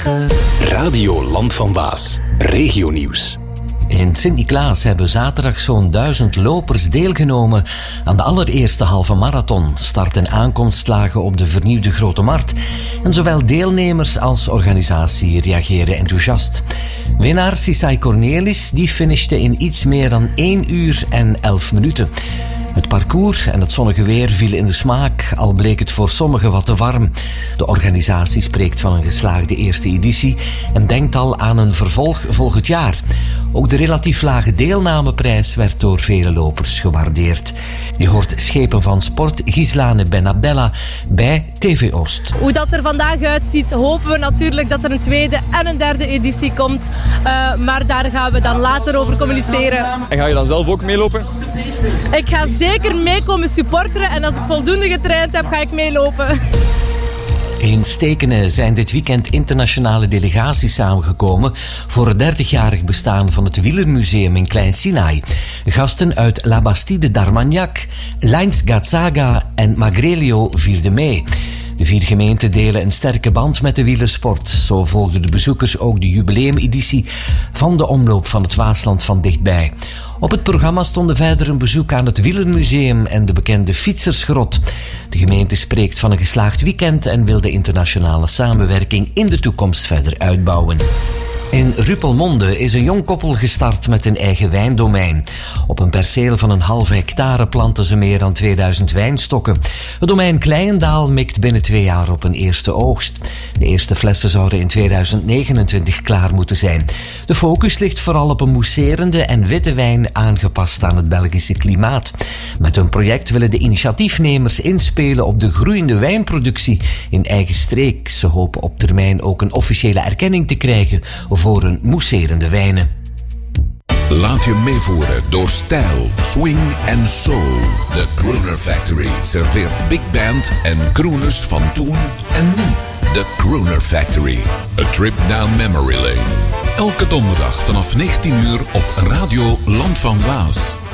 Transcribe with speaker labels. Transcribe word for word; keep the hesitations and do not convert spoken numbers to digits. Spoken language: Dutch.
Speaker 1: morgen.
Speaker 2: Radio Land van Waas. Regionieuws.
Speaker 1: In Sint-Niklaas hebben zaterdag zo'n duizend lopers deelgenomen aan de allereerste halve marathon. Start- en aankomst lagen op de vernieuwde Grote Markt. En zowel deelnemers als organisatie reageren enthousiast. Winnaar Sisai Cornelis die finishte in iets meer dan één uur en elf minuten. Het parcours en het zonnige weer vielen in de smaak, al bleek het voor sommigen wat te warm. De organisatie spreekt van een geslaagde eerste editie en denkt al aan een vervolg volgend jaar. Ook de relatief lage deelnameprijs werd door vele lopers gewaardeerd. Je hoort schepen van sport Gislane Ben Abdella bij T V Oost.
Speaker 3: Hoe dat er vandaag uitziet, hopen we natuurlijk dat er een tweede en een derde editie komt. Uh, maar daar gaan we dan later over communiceren.
Speaker 4: En ga je dan zelf ook meelopen?
Speaker 3: Ik ga zeker meekomen supporteren en als ik voldoende getraind heb, ga ik meelopen.
Speaker 1: In Stekene zijn dit weekend internationale delegaties samengekomen voor het dertigjarig bestaan van het Wielermuseum in Klein Sinaai. Gasten uit La Bastide d'Armagnac, Lines Gatzaga en Magrelio vierden mee. De vier gemeenten delen een sterke band met de wielersport. Zo volgden de bezoekers ook de jubileumeditie van de Omloop van het Waasland van dichtbij. Op het programma stonden verder een bezoek aan het Wielermuseum en de bekende Fietsersgrot. De gemeente spreekt van een geslaagd weekend en wil de internationale samenwerking in de toekomst verder uitbouwen. In Rupelmonde is een jong koppel gestart met een eigen wijndomein. Op een perceel van een halve hectare planten ze meer dan tweeduizend wijnstokken. Het domein Kleijendaal mikt binnen twee jaar op een eerste oogst. De eerste flessen zouden in tweeduizend negenentwintig klaar moeten zijn. De focus ligt vooral op een mousserende en witte wijn aangepast aan het Belgische klimaat. Met hun project willen de initiatiefnemers inspelen op de groeiende wijnproductie in eigen streek. Ze hopen op termijn ook een officiële erkenning te krijgen voor hun mousserende wijnen.
Speaker 5: Laat je meevoeren door stijl, swing en soul. De Crooner Factory serveert big band en crooners van toen en nu. De Crooner Factory. A trip down memory lane. Elke donderdag vanaf negentien uur op Radio Land van Waas.